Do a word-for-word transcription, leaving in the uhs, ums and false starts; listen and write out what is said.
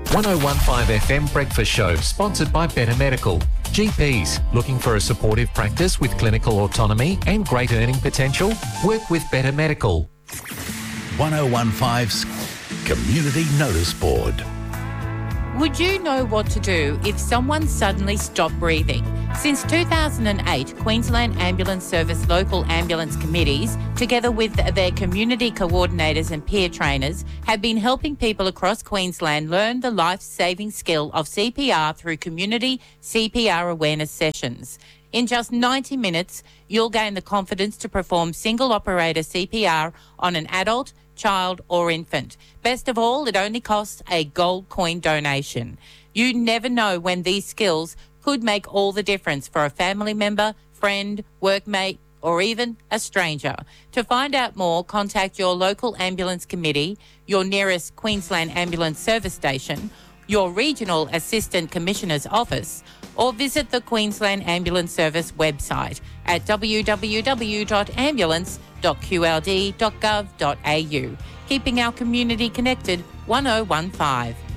one oh one point five F M Breakfast Show, sponsored by Better Medical. G Ps, looking for a supportive practice with clinical autonomy and great earning potential? Work with Better Medical. one oh one point five's Community Notice Board. Would you know what to do if someone suddenly stopped breathing? Since two thousand eight, Queensland Ambulance Service local ambulance committees, together with their community coordinators and peer trainers, have been helping people across Queensland learn the life-saving skill of C P R through community C P R awareness sessions. In just ninety minutes, you'll gain the confidence to perform single-operator C P R on an adult, child or infant. Best of all, it only costs a gold coin donation. You never know when these skills could make all the difference for a family member, friend, workmate or even a stranger. To find out more, contact your local ambulance committee, your nearest Queensland Ambulance Service station, your regional assistant commissioner's office, or visit the Queensland Ambulance Service website at w w w dot ambulance dot q l d dot gov dot a u. Keeping our community connected, one oh one point five.